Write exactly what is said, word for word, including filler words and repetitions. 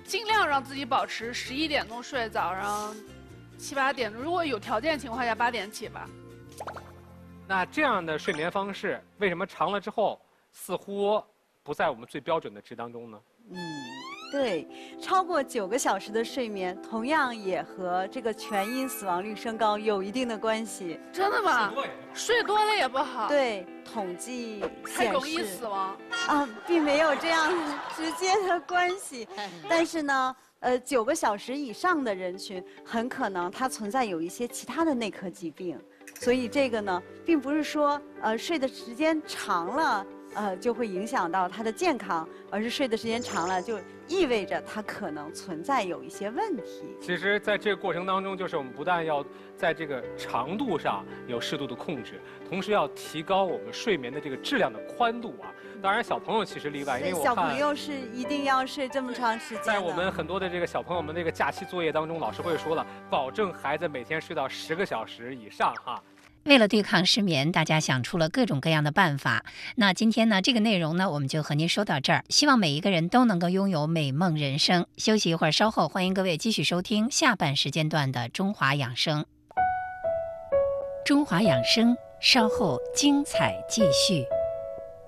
尽量让自己保持十一点钟睡，早上七八点钟，如果有条件情况下八点起吧。 那这样的睡眠方式，为什么长了之后似乎不在我们最标准的值当中呢？ 嗯，对，超过九个小时的睡眠，同样也和这个全因死亡率升高有一定的关系。 真的吗？睡多了也不好。 对，统计显示还容易死亡。 啊，并没有这样直接的关系，但是呢。呃，九个小时以上的人群，很可能它存在有一些其他的内科疾病，所以这个呢，并不是说呃睡的时间长了，呃就会影响到他的健康，而是睡的时间长了，就意味着他可能存在有一些问题。 其实，在这个过程当中，就是我们不但要在这个长度上有适度的控制，同时要提高我们睡眠的这个质量的宽度啊。当然，小朋友其实例外，因为我看小朋友是一定要睡这么长时间的。 在我们很多的这个小朋友们那个假期作业当中，老师会说了，保证孩子每天睡到十个小时以上哈。 为了对抗失眠，大家想出了各种各样的办法。那今天呢，这个内容呢，我们就和您说到这儿。希望每一个人都能够拥有美梦人生。休息一会儿，稍后欢迎各位继续收听下半时间段的中华养生。中华养生，稍后精彩继续。